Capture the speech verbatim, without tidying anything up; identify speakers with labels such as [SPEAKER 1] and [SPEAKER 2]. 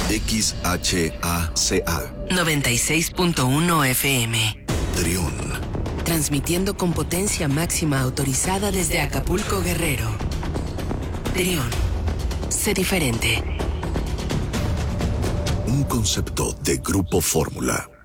[SPEAKER 1] X H A C A
[SPEAKER 2] noventa y seis punto uno F M.
[SPEAKER 1] Trión.
[SPEAKER 2] Transmitiendo con potencia máxima autorizada desde Acapulco, Guerrero. Trión. Sé diferente.
[SPEAKER 1] Un concepto de Grupo Fórmula.